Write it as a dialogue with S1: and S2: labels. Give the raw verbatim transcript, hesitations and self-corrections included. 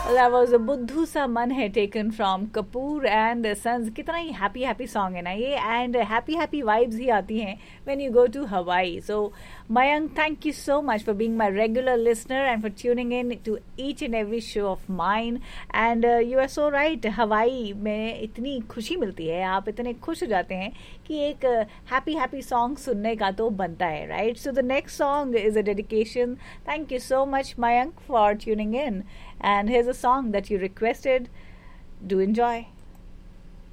S1: That was a बुद्धू सा मन है taken from Kapoor and Sons. कितना ही happy happy song है ना ये, and happy happy vibes ही आती हैं when you go to Hawaii. So Mayank, thank you so much for being my regular listener and for tuning in to each and every show of mine. And uh, you are so right, Hawaii में इतनी खुशी मिलती है, आप इतने खुश हो जाते हैं कि एक happy happy song सुनने का तो बनता है, right? So the next song is a dedication. Thank you so much, Mayank, for tuning in. And here's a song that you requested. Do enjoy.